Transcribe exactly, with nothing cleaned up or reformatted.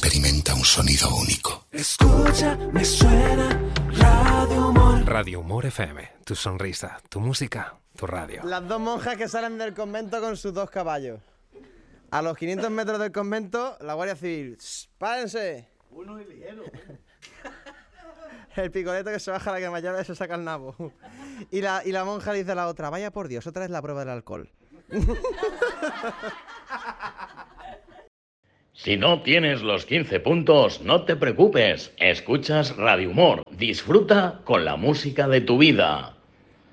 experimenta un sonido único. Escucha, me suena Radio Humor. Radio Humor F M, tu sonrisa, tu música, tu radio. Las dos monjas que salen del convento con sus dos caballos. A los quinientos metros del convento, la Guardia Civil. ¡Párense! Uno es ligero. El picoleto que se baja la cremallera y se saca el nabo. Y la, y la monja le dice a la otra, vaya por Dios, otra es la prueba del alcohol. Si no tienes los quince puntos, no te preocupes. Escuchas Radio Humor. Disfruta con la música de tu vida.